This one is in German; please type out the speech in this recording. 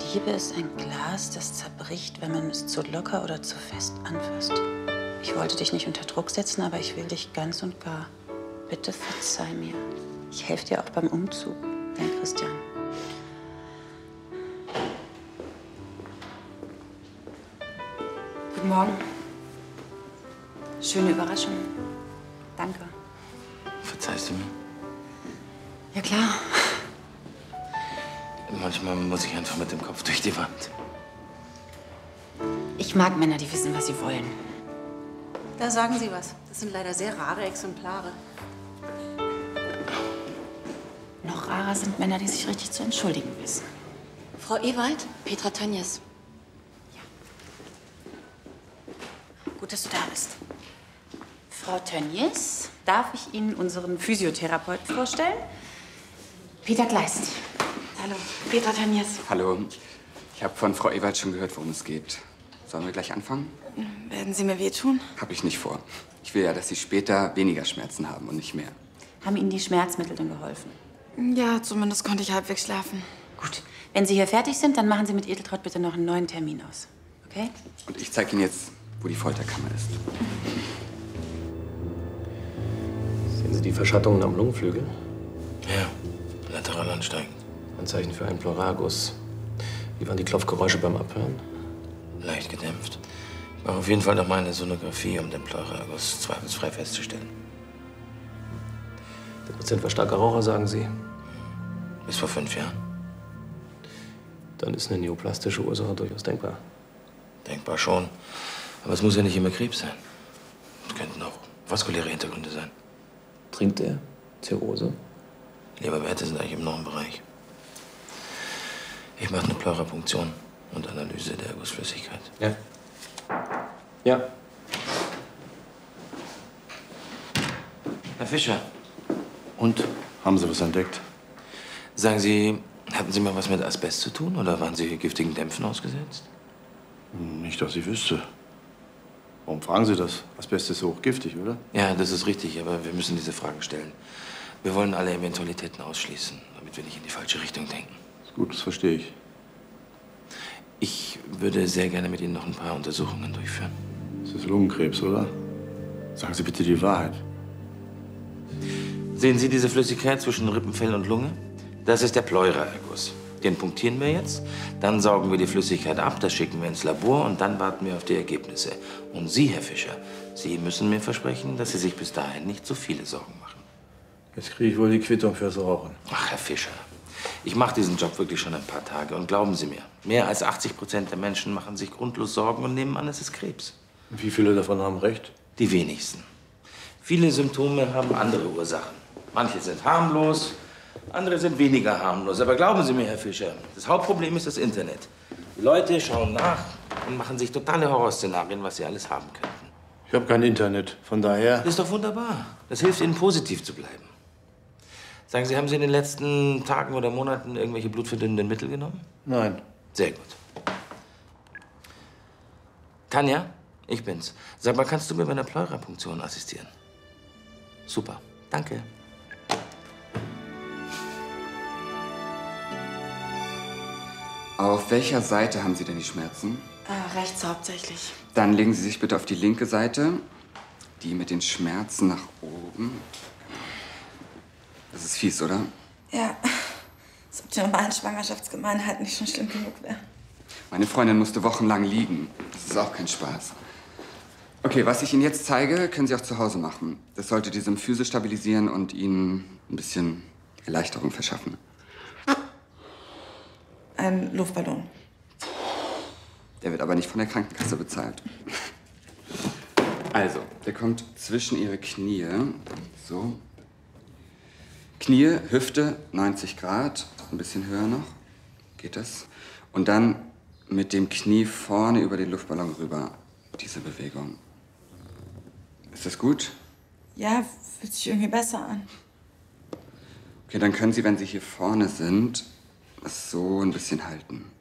Liebe ist ein Glas, das zerbricht, wenn man es zu locker oder zu fest anfasst. Ich wollte dich nicht unter Druck setzen, aber ich will dich ganz und gar. Bitte verzeih mir. Ich helfe dir auch beim Umzug. Dein Christian. Guten Morgen. Schöne Überraschung. Danke. Verzeihst du mir? Ja, klar. Manchmal muss ich einfach mit dem Kopf durch die Wand. Ich mag Männer, die wissen, was sie wollen. Da sagen Sie was. Das sind leider sehr rare Exemplare. Noch rarer sind Männer, die sich richtig zu entschuldigen wissen. Frau Ewald, Petra Tönjes. Gut, dass du da bist. Frau Tönjes, darf ich Ihnen unseren Physiotherapeuten vorstellen? Peter Kleist. Hallo, Petra Tönjes. Hallo. Ich habe von Frau Ewald schon gehört, worum es geht. Sollen wir gleich anfangen? Werden Sie mir wehtun? Habe ich nicht vor. Ich will ja, dass Sie später weniger Schmerzen haben und nicht mehr. Haben Ihnen die Schmerzmittel denn geholfen? Ja, zumindest konnte ich halbwegs schlafen. Gut. Wenn Sie hier fertig sind, dann machen Sie mit Edeltraud bitte noch einen neuen Termin aus. Okay? Und ich zeige Ihnen jetzt, wo die Folterkammer ist. Sehen Sie die Verschattungen am Lungenflügel? Ja, lateral ansteigend. Ein Zeichen für einen Pleuraerguss. Wie waren die Klopfgeräusche beim Abhören? Leicht gedämpft. Ich mache auf jeden Fall noch mal eine Sonographie, um den Pleuraerguss zweifelsfrei festzustellen. Der Patient war starker Raucher, sagen Sie? Bis vor 5 Jahren. Dann ist eine neoplastische Ursache durchaus denkbar. Denkbar schon. Aber es muss ja nicht immer Krebs sein. Es könnten auch vaskuläre Hintergründe sein. Trinkt er? Zirrhose? Leberwerte sind eigentlich im Normbereich. Ich mache eine Pleurapunktion und Analyse der Ergussflüssigkeit. Ja. Ja. Herr Fischer, Und? Haben Sie was entdeckt? sagen Sie, hatten Sie mal was mit Asbest zu tun oder waren Sie giftigen Dämpfen ausgesetzt? Nicht, dass ich wüsste. Warum fragen Sie das? Asbest ist hochgiftig, oder? Ja, das ist richtig, aber wir müssen diese Fragen stellen. Wir wollen alle Eventualitäten ausschließen, damit wir nicht in die falsche Richtung denken. Ist gut, das verstehe ich. Ich würde sehr gerne mit Ihnen noch ein paar Untersuchungen durchführen. Das ist Lungenkrebs, oder? Sagen Sie bitte die Wahrheit. Sehen Sie diese Flüssigkeit zwischen Rippenfell und Lunge? Das ist der Pleuraerguss. Den punktieren wir jetzt, dann saugen wir die Flüssigkeit ab, das schicken wir ins Labor und dann warten wir auf die Ergebnisse. Und Sie, Herr Fischer, Sie müssen mir versprechen, dass Sie sich bis dahin nicht so viele Sorgen machen. Jetzt kriege ich wohl die Quittung fürs Rauchen. Ach, Herr Fischer, ich mache diesen Job wirklich schon ein paar Tage und glauben Sie mir, mehr als 80% der Menschen machen sich grundlos Sorgen und nehmen an, es ist Krebs. Und wie viele davon haben recht? Die wenigsten. Viele Symptome haben andere Ursachen. Manche sind harmlos, andere sind weniger harmlos. Aber glauben Sie mir, Herr Fischer, das Hauptproblem ist das Internet. Die Leute schauen nach und machen sich totale Horrorszenarien, was sie alles haben könnten. Ich habe kein Internet, von daher... Das ist doch wunderbar. Das hilft Ihnen, positiv zu bleiben. Sagen Sie, haben Sie in den letzten Tagen oder Monaten irgendwelche blutverdünnenden Mittel genommen? Nein. Sehr gut. Tanja, ich bin's. Sag mal, kannst du mir bei einer Pleurapunktion assistieren? Super, danke. Auf welcher Seite haben Sie denn die Schmerzen? Rechts hauptsächlich. Dann legen Sie sich bitte auf die linke Seite. Die mit den Schmerzen nach oben. Das ist fies, oder? Ja, als ob die normalen Schwangerschaftsgemeinheiten nicht schon schlimm genug wären. Meine Freundin musste wochenlang liegen. Das ist auch kein Spaß. Okay, was ich Ihnen jetzt zeige, können Sie auch zu Hause machen. Das sollte die Symphyse stabilisieren und Ihnen ein bisschen Erleichterung verschaffen. Ein Luftballon. Der wird aber nicht von der Krankenkasse bezahlt. Also, der kommt zwischen Ihre Knie. So. Knie, Hüfte, 90 Grad. Ein bisschen höher noch. Geht das? Und dann mit dem Knie vorne über den Luftballon rüber. Diese Bewegung. Ist das gut? Ja, fühlt sich irgendwie besser an. Okay, dann können Sie, wenn Sie hier vorne sind, das so ein bisschen halten.